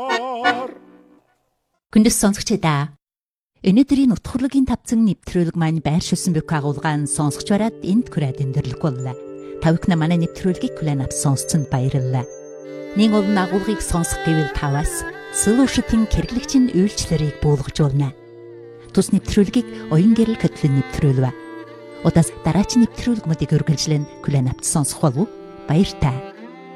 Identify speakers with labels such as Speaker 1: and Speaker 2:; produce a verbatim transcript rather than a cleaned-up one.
Speaker 1: Хүндэс сонсогчдаа өнөөдрийн утгуурлын тавцан нэвтрүүлэг маань байршуулсан бүх агуулгаан сонсогч бараад энд хүрээд өндөрлөх боллоо. Тавхна манай нэвтрүүлгийг хүлээн авсан сонсцонд баярлалаа. Нэг олон агуулгыг сонсох гэвэл таваас solution хэрэглэгчийн үйлчлэлийг буулгажуулна. Тус нэвтрүүлгийг оюун гэрэл хөтлөн нэвтрүүлвэ. Удаас дараагийн нэвтрүүлгүүдийг үргэлжлэн хүлээн авч сонсох болов уу? Баяр таа.